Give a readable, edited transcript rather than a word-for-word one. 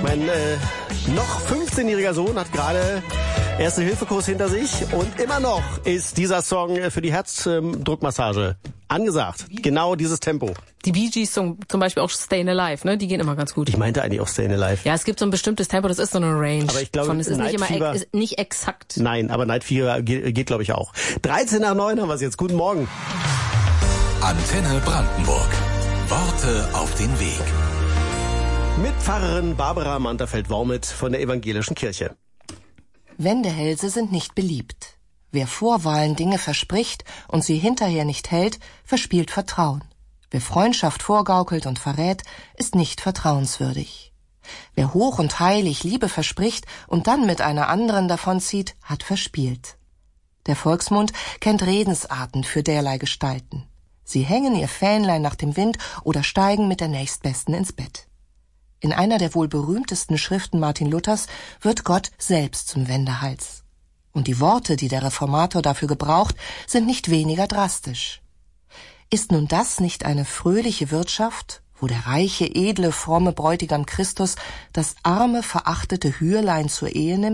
Mein noch 15-jähriger Sohn hat gerade Erste-Hilfe-Kurs hinter sich und immer noch ist dieser Song für die Herzdruckmassage angesagt. Genau dieses Tempo. Die Bee Gees zum Beispiel auch Stayin' Alive, ne? Die gehen immer ganz gut. Ich meinte eigentlich auch Stayin' Alive. Ja, es gibt so ein bestimmtes Tempo, das ist so eine Range. Aber ich glaube, es ist nicht immer ist nicht exakt. Nein, aber Night Fever geht glaube ich auch. 13 nach 9 haben wir es jetzt. Guten Morgen. Antenne Brandenburg. Worte auf den Weg. Mit Pfarrerin Barbara Manterfeld-Wormit von der Evangelischen Kirche. Wendehälse sind nicht beliebt. Wer vor Wahlen Dinge verspricht und sie hinterher nicht hält, verspielt Vertrauen. Wer Freundschaft vorgaukelt und verrät, ist nicht vertrauenswürdig. Wer hoch und heilig Liebe verspricht und dann mit einer anderen davonzieht, hat verspielt. Der Volksmund kennt Redensarten für derlei Gestalten. Sie hängen ihr Fähnlein nach dem Wind oder steigen mit der Nächstbesten ins Bett. In einer der wohl berühmtesten Schriften Martin Luthers wird Gott selbst zum Wendehals. Und die Worte, die der Reformator dafür gebraucht, sind nicht weniger drastisch. Ist nun das nicht eine fröhliche Wirtschaft, wo der reiche, edle, fromme Bräutigam Christus das arme, verachtete Hürlein zur Ehe nimmt?